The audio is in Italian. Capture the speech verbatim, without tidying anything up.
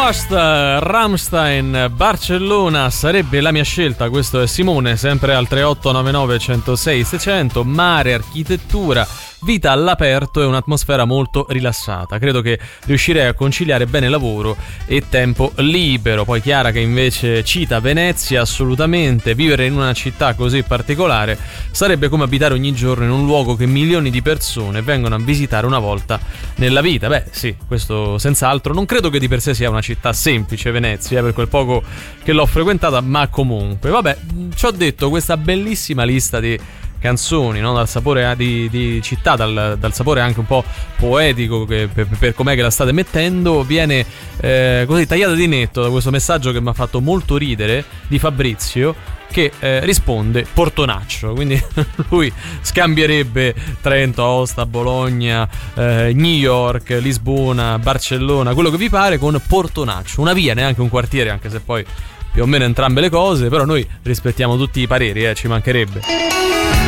Frost, Rammstein, Barcellona sarebbe la mia scelta. Questo è Simone, sempre al tre otto nove nove uno zero sei sei zero zero. Mare, architettura, vita all'aperto e un'atmosfera molto rilassata. Credo che riuscirei a conciliare bene lavoro e tempo libero. Poi Chiara, che invece cita Venezia, assolutamente. Vivere in una città così particolare sarebbe come abitare ogni giorno in un luogo che milioni di persone vengono a visitare una volta nella vita. Beh sì, questo senz'altro. Non credo che di per sé sia una città semplice Venezia, per quel poco che l'ho frequentata, ma comunque vabbè, ci ho detto, questa bellissima lista di canzoni, no? Dal sapore di, di città, dal, dal sapore anche un po' poetico che, per, per com'è che la state mettendo, viene eh, così tagliata di netto da questo messaggio che mi ha fatto molto ridere di Fabrizio, che eh, risponde Portonaccio. Quindi lui scambierebbe Trento, Aosta, Bologna, eh, New York, Lisbona, Barcellona, quello che vi pare, con Portonaccio, una via, neanche un quartiere, anche se poi più o meno entrambe le cose, però noi rispettiamo tutti i pareri, eh, ci mancherebbe.